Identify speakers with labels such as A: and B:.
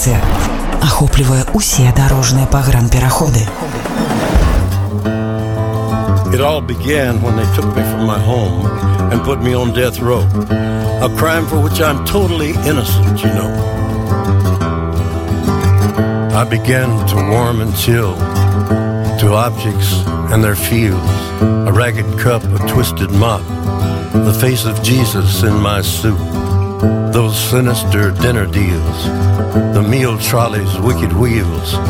A: інфармацыя ахоплівае усе дарожныя пагранпераходы.
B: It all began when they took me from my home and put me on death row. A crime for which I'm totally innocent, you know. I began to warm and chill to objects and their fields, a ragged cup, a twisted mop, the face of Jesus in my suit, those sinister dinner deals, the meal trolley's wicked wheels,